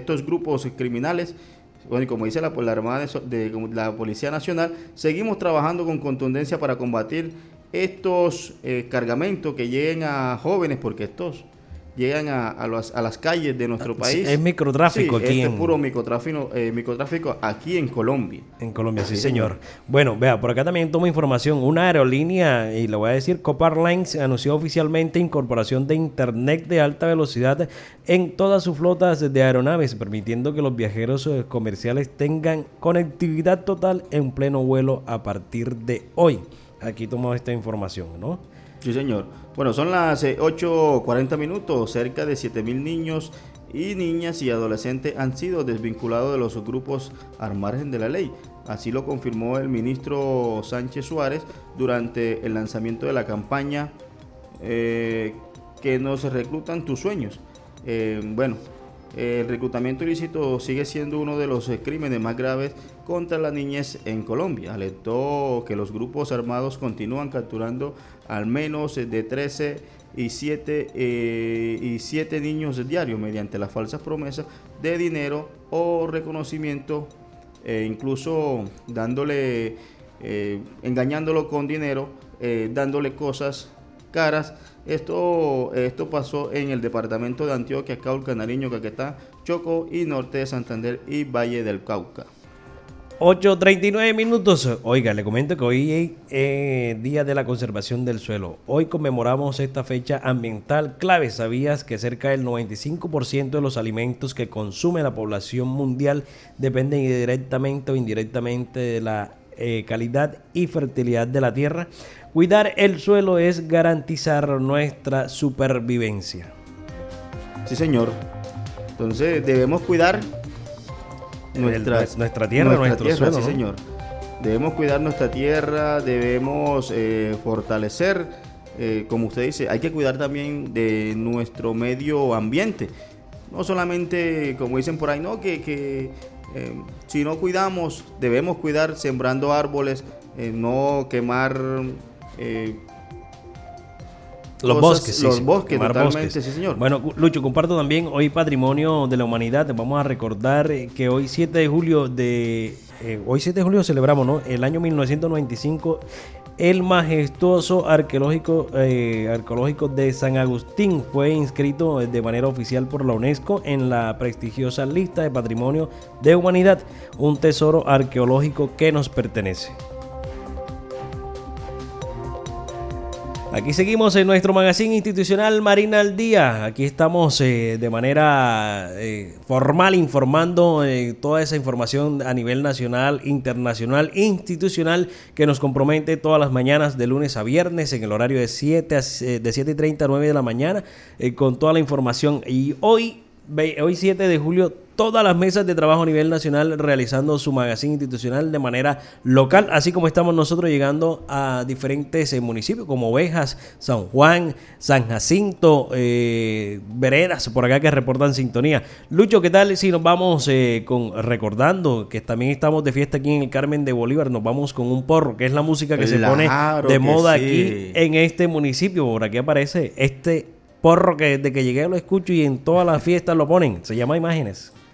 estos grupos criminales. Bueno, y como dice la Armada de la Policía Nacional, seguimos trabajando con contundencia para combatir estos cargamentos que lleguen a jóvenes, porque estos llegan a las calles de nuestro país. Es microtráfico, sí, aquí. Es puro microtráfico aquí en Colombia. En Colombia, sí, señor. Bueno, vea, por acá también tomo información. Una aerolínea, y le voy a decir, Copa Airlines, anunció oficialmente incorporación de internet de alta velocidad en todas sus flotas de aeronaves, permitiendo que los viajeros comerciales tengan conectividad total en pleno vuelo a partir de hoy. Aquí tomo esta información, ¿no? Sí, señor. Bueno, son las 8:40 minutos. Cerca de 7,000 niños y niñas y adolescentes han sido desvinculados de los grupos al margen de la ley. Así lo confirmó el ministro Sánchez Suárez durante el lanzamiento de la campaña que nos reclutan tus sueños. El reclutamiento ilícito sigue siendo uno de los crímenes más graves contra la niñez en Colombia. Alertó que los grupos armados continúan capturando al menos de 13 y 7 niños diarios mediante las falsas promesas de dinero o reconocimiento, incluso engañándolo con dinero, dándole cosas caras. Esto pasó en el departamento de Antioquia, Cauca, Nariño, Caquetá, Chocó y norte de Santander y Valle del Cauca. 8:39 minutos. Oiga, le comento que hoy es Día de la Conservación del Suelo. Hoy conmemoramos esta fecha ambiental clave. ¿Sabías que cerca del 95% de los alimentos que consume la población mundial dependen directamente o indirectamente de la calidad y fertilidad de la tierra? Cuidar el suelo es garantizar nuestra supervivencia. Sí, señor. Entonces debemos cuidar nuestra tierra, nuestro suelo, sí, ¿no? señor. Debemos cuidar nuestra tierra, debemos fortalecer, como usted dice, hay que cuidar también de nuestro medio ambiente. No solamente, como dicen por ahí, no, que si no cuidamos, debemos cuidar sembrando árboles, no quemar los bosques, totalmente, bosques. Sí, señor. Bueno, Lucho, comparto también hoy Patrimonio de la Humanidad. Vamos a recordar que hoy 7 de julio celebramos, ¿no?, el año 1995, el majestuoso arqueológico de San Agustín fue inscrito de manera oficial por la UNESCO en la prestigiosa lista de Patrimonio de Humanidad, un tesoro arqueológico que nos pertenece. Aquí seguimos en nuestro magazine institucional Marina al Día. Aquí estamos de manera formal informando toda esa información a nivel nacional, internacional, institucional, que nos compromete todas las mañanas de lunes a viernes en el horario de 7:30 a 9 de la mañana con toda la información. Y hoy 7 de julio, todas las mesas de trabajo a nivel nacional realizando su magazine institucional de manera local, así como estamos nosotros llegando a diferentes municipios como Ovejas, San Juan, San Jacinto, Veredas, por acá que reportan sintonía. Lucho, ¿qué tal si nos vamos recordando que también estamos de fiesta aquí en el Carmen de Bolívar? Nos vamos con un porro, que es la música que se pone de moda aquí en este municipio. Por aquí aparece este porro que desde que llegué lo escucho y en todas las fiestas lo ponen. Se llama Imágenes.